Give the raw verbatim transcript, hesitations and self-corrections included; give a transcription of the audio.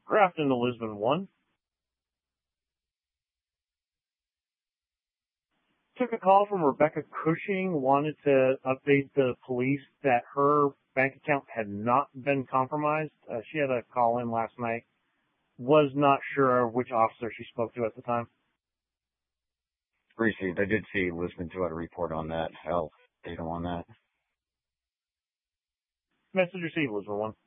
Grafton to Lisbon one. Took a call from Rebecca Cushing, wanted to update the police that her bank account had not been compromised. Uh, she had a call in last night. Was not sure which officer she spoke to at the time. Received. I did see Lisbon two had a report on that. I'll date them on that. Message received, Lisbon one.